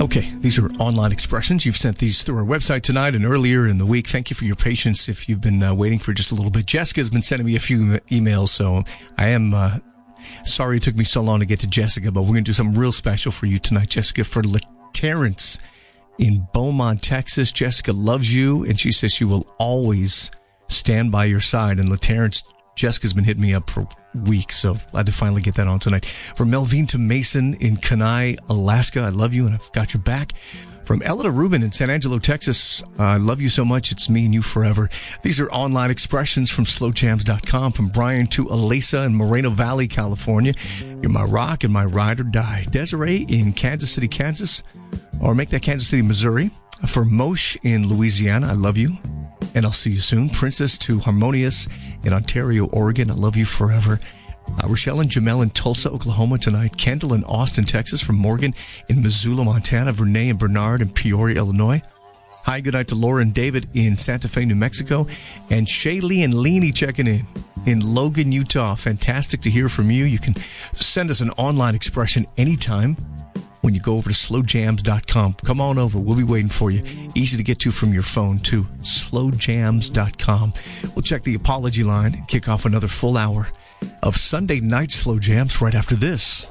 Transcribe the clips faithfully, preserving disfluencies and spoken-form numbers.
Okay, these are online expressions. You've sent these through our website tonight and earlier in the week. Thank you for your patience if you've been uh, waiting for just a little bit. Jessica's been sending me a few emails, so I am uh, sorry it took me so long to get to Jessica, but we're going to do something real special for you tonight, Jessica, for Terrence in Beaumont, Texas. Jessica loves you, and she says she will always stand by your side. And Terrence, Jessica's been hitting me up for weeks, so glad to finally get that on tonight. From Melvin to Mason in Kenai, Alaska, I love you and I've got your back. From Ella to Ruben in San Angelo, Texas, uh, I love you so much, it's me and you forever. These are online expressions from slow jams dot com. From Brian to Alisa in Moreno Valley, California, you're my rock and my ride or die. Desiree in Kansas City, Kansas, or make that Kansas City, Missouri. For Moshe in Louisiana, I love you. And I'll see you soon. Princess to Harmonious in Ontario, Oregon. I love you forever. Uh, Rochelle and Jamel in Tulsa, Oklahoma tonight. Kendall in Austin, Texas. From Morgan in Missoula, Montana. Vernay and Bernard in Peoria, Illinois. Hi, good night to Laura and David in Santa Fe, New Mexico. And Shaylee and Leanie checking in in Logan, Utah. Fantastic to hear from you. You can send us an online expression anytime when you go over to slow jams dot com. Come on over. We'll be waiting for you. Easy to get to from your phone, too. slow jams dot com. We'll check the apology line and kick off another full hour of Sunday night Slow Jams right after this.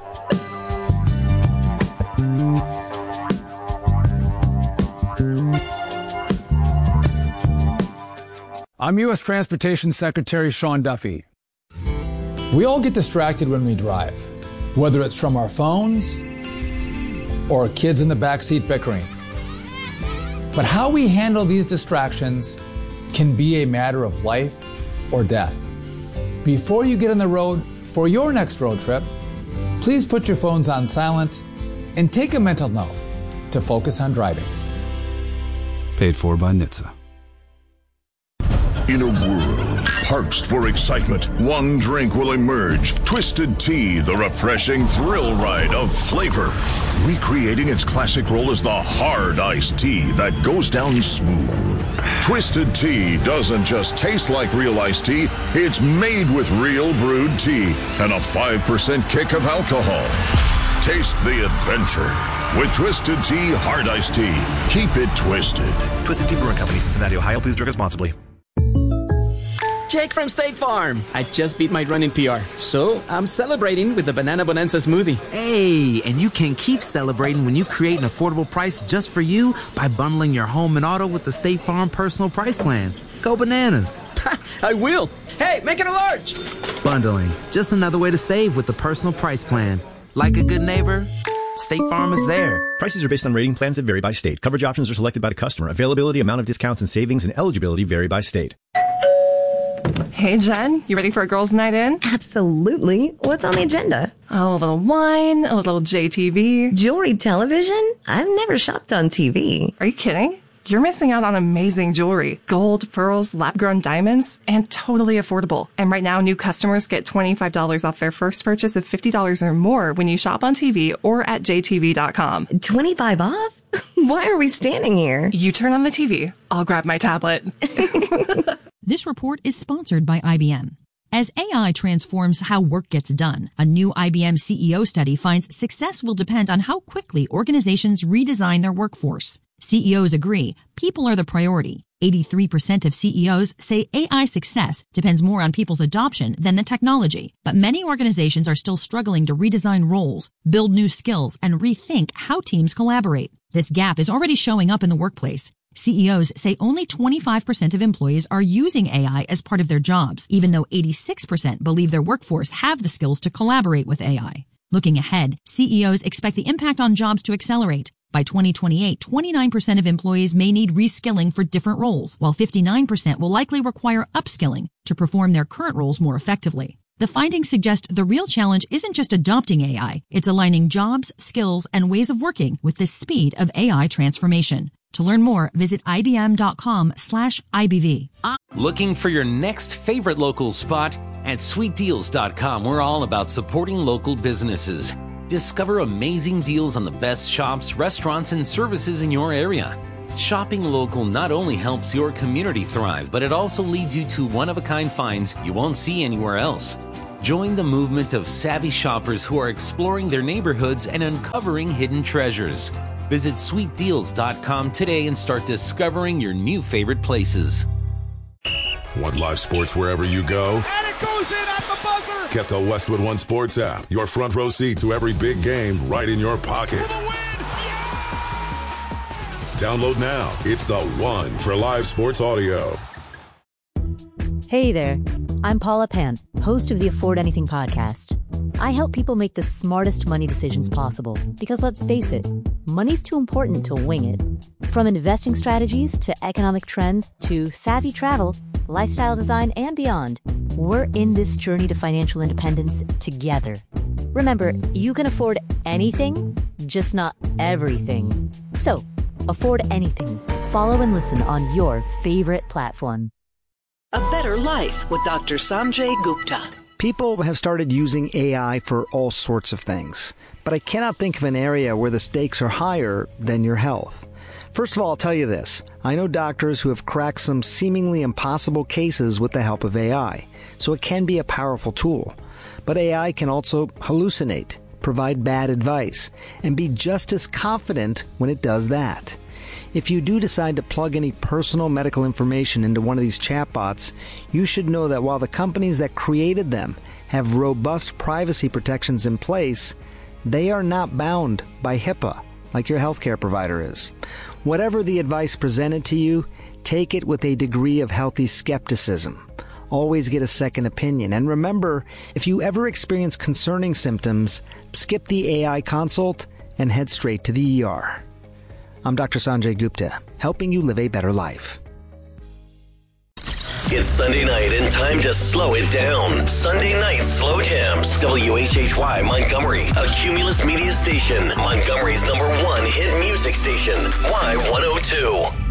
I'm U S Transportation Secretary Sean Duffy. We all get distracted when we drive, whether it's from our phones or kids in the backseat bickering. But how we handle these distractions can be a matter of life or death. Before you get on the road for your next road trip, please put your phones on silent and take a mental note to focus on driving. Paid for by N H T S A. In a world parched for excitement, one drink will emerge. Twisted Tea, the refreshing thrill ride of flavor. Recreating its classic role as the hard iced tea that goes down smooth. Twisted Tea doesn't just taste like real iced tea, it's made with real brewed tea and a five percent kick of alcohol. Taste the adventure with Twisted Tea Hard Iced Tea. Keep it twisted. Twisted Tea Brewing Company, Cincinnati, Ohio. Please drink responsibly. Jake from State Farm. I just beat my running P R, so I'm celebrating with the Banana Bonanza smoothie. Hey, and you can keep celebrating when you create an affordable price just for you by bundling your home and auto with the State Farm Personal Price Plan. Go bananas. I will. Hey, make it a large. Bundling, just another way to save with the Personal Price Plan. Like a good neighbor, State Farm is there. Prices are based on rating plans that vary by state. Coverage options are selected by the customer. Availability, amount of discounts and savings, and eligibility vary by state. Hey, Jen, you ready for a girls' night in? Absolutely. What's on the agenda? Oh, a little wine, a little J T V. Jewelry television? I've never shopped on T V. Are you kidding? You're missing out on amazing jewelry. Gold, pearls, lab-grown diamonds, and totally affordable. And right now, new customers get twenty-five dollars off their first purchase of fifty dollars or more when you shop on T V or at J T V dot com. twenty-five off? Why are we standing here? You turn on the T V. I'll grab my tablet. This report is sponsored by I B M. As A I transforms how work gets done, a new I B M C E O study finds success will depend on how quickly organizations redesign their workforce. C E Os agree people are the priority. eighty-three percent of C E Os say A I success depends more on people's adoption than the technology. But many organizations are still struggling to redesign roles, build new skills, and rethink how teams collaborate. This gap is already showing up in the workplace. C E Os say only twenty-five percent of employees are using A I as part of their jobs, even though eighty-six percent believe their workforce have the skills to collaborate with A I. Looking ahead, C E Os expect the impact on jobs to accelerate. By twenty twenty-eight, twenty-nine percent of employees may need reskilling for different roles, while fifty-nine percent will likely require upskilling to perform their current roles more effectively. The findings suggest the real challenge isn't just adopting A I, it's aligning jobs, skills, and ways of working with the speed of A I transformation. To learn more, visit ibm.com slash IBV. Looking for your next favorite local spot? At sweet deals dot com, we're all about supporting local businesses. Discover amazing deals on the best shops, restaurants, and services in your area. Shopping local not only helps your community thrive, but it also leads you to one-of-a-kind finds you won't see anywhere else. Join the movement of savvy shoppers who are exploring their neighborhoods and uncovering hidden treasures. Visit sweet deals dot com today and start discovering your new favorite places. Want live sports wherever you go? And it goes in at the buzzer! Get the Westwood One Sports app. Your front row seat to every big game right in your pocket. For the win! Yeah! Download now. It's the one for live sports audio. Hey there. I'm Paula Pant, host of the Afford Anything podcast. I help people make the smartest money decisions possible because, let's face it, money's too important to wing it. From investing strategies to economic trends to savvy travel, lifestyle design, and beyond, we're in this journey to financial independence together. Remember, you can afford anything, just not everything. So, afford anything. Follow and listen on your favorite platform. A Better Life with Doctor Sanjay Gupta. People have started using A I for all sorts of things, but I cannot think of an area where the stakes are higher than your health. First of all, I'll tell you this. I know doctors who have cracked some seemingly impossible cases with the help of A I, so it can be a powerful tool. But A I can also hallucinate, provide bad advice, and be just as confident when it does that. If you do decide to plug any personal medical information into one of these chatbots, you should know that while the companies that created them have robust privacy protections in place, they are not bound by HIPAA like your healthcare provider is. Whatever the advice presented to you, take it with a degree of healthy skepticism. Always get a second opinion. And remember, if you ever experience concerning symptoms, skip the A I consult and head straight to the E R. I'm Doctor Sanjay Gupta, helping you live a better life. It's Sunday night and time to slow it down. Sunday Night Slow Jams. W H H Y Montgomery, a Cumulus Media station. Montgomery's number one hit music station. Y one oh two.